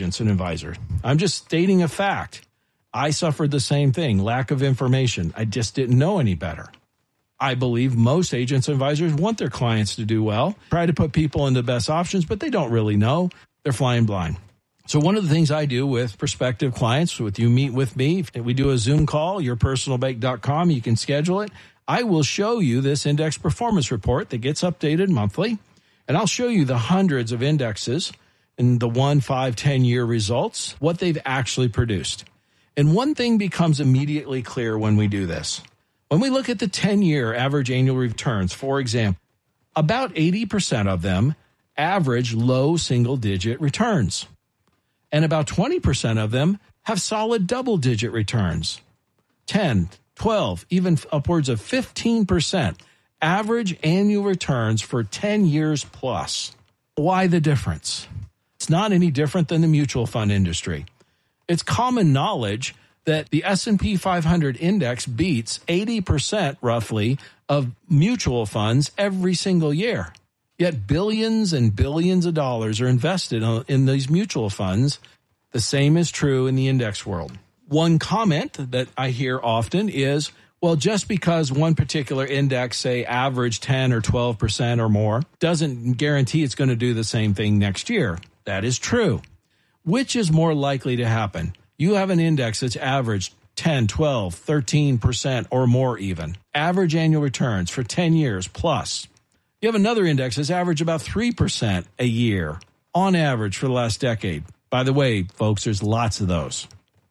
agents and advisors. I'm just stating a fact. I suffered the same thing, lack of information. I just didn't know any better. I believe most agents and advisors want their clients to do well, try to put people in the best options, but they don't really know. They're flying blind. So one of the things I do with prospective clients, with you meet with me, we do a Zoom call, yourpersonalbank.com, you can schedule it. I will show you this index performance report that gets updated monthly, and I'll show you the hundreds of indexes and the 1, 5, 10-year results, what they've actually produced. And one thing becomes immediately clear when we do this. When we look at the 10-year average annual returns, for example, about 80% of them average low single-digit returns. And about 20% of them have solid double-digit returns. 10, 12, even upwards of 15% average annual returns for 10 years plus. Why the difference? It's not any different than the mutual fund industry. It's common knowledge that the S&P 500 index beats 80% roughly of mutual funds every single year. Yet billions and billions of dollars are invested in these mutual funds. The same is true in the index world. One comment that I hear often is, well, just because one particular index, say, average 10 or 12% or more, doesn't guarantee it's going to do the same thing next year. That is true. Which is more likely to happen? You have an index that's averaged 10, 12, 13% or more even. Average annual returns for 10 years plus. You have another index that's averaged about 3% a year on average for the last decade. By the way, folks, there's lots of those.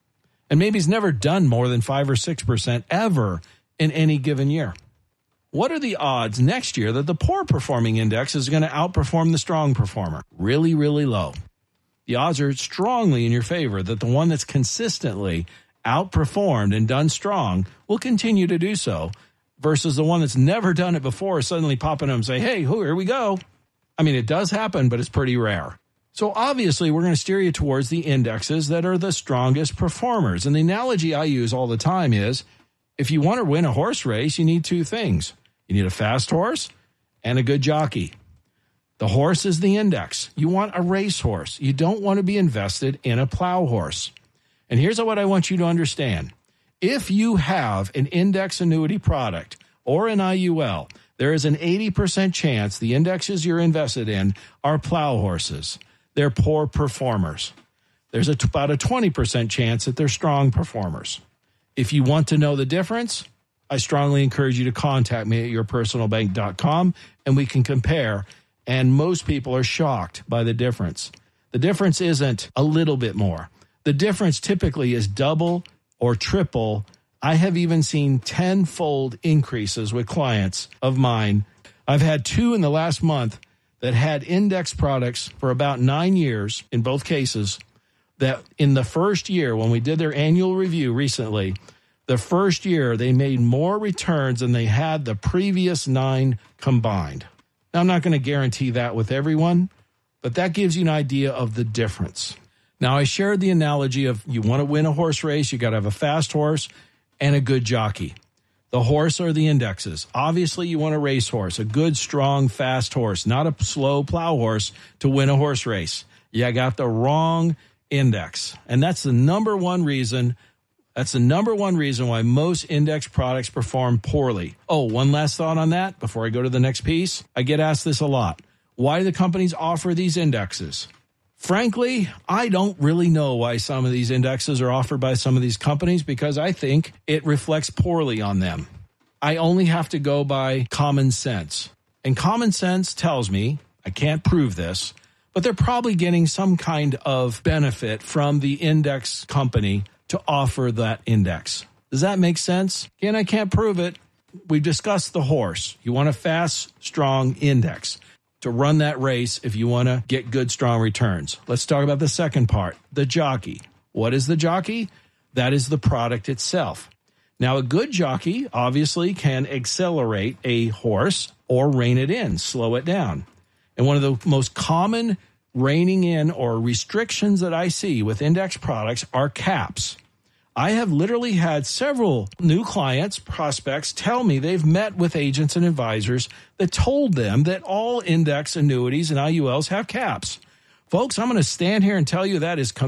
And maybe it's never done more than 5 or 6% ever in any given year. What are the odds next year that the poor performing index is going to outperform the strong performer? Really, really low. The odds are strongly in your favor that the one that's consistently outperformed and done strong will continue to do so versus the one that's never done it before suddenly popping up and say, hey, here we go. I mean, it does happen, but it's pretty rare. So obviously, we're going to steer you towards the indexes that are the strongest performers. And the analogy I use all the time is, if you want to win a horse race, you need two things. You need a fast horse and a good jockey. The horse is the index. You want a racehorse. You don't want to be invested in a plow horse. And here's what I want you to understand. If you have an index annuity product or an IUL, there is an 80% chance the indexes you're invested in are plow horses. They're poor performers. There's about a 20% chance that they're strong performers. If you want to know the difference, I strongly encourage you to contact me at yourpersonalbank.com and we can compare. And most people are shocked by the difference. The difference isn't a little bit more. The difference typically is double or triple. I have even seen 10-fold increases with clients of mine. I've had 2 in the last month that had index products for about 9 years in both cases, that in the first year, when we did their annual review recently, the first year they made more returns than they had the previous 9 combined. Now, I'm not going to guarantee that with everyone, but that gives you an idea of the difference. Now, I shared the analogy of you want to win a horse race, you got to have a fast horse and a good jockey. The horse are the indexes. Obviously, you want a racehorse, a good, strong, fast horse, not a slow plow horse to win a horse race. You got the wrong index. And that's the number one reason. That's the number one reason why most index products perform poorly. Oh, one last thought on that before I go to the next piece. I get asked this a lot. Why do the companies offer these indexes? Frankly, I don't really know why some of these indexes are offered by some of these companies because I think it reflects poorly on them. I only have to go by common sense. And common sense tells me, I can't prove this, but they're probably getting some kind of benefit from the index company to offer that index. Does that make sense? Again, I can't prove it. We've discussed the horse. You want a fast, strong index to run that race if you want to get good, strong returns. Let's talk about the second part, the jockey. What is the jockey? That is the product itself. Now, a good jockey obviously can accelerate a horse or rein it in, slow it down. And one of the most common reining in or restrictions that I see with index products are caps. I have literally had several new clients, prospects, tell me they've met with agents and advisors that told them that all index annuities and IULs have caps. Folks, I'm going to stand here and tell you that is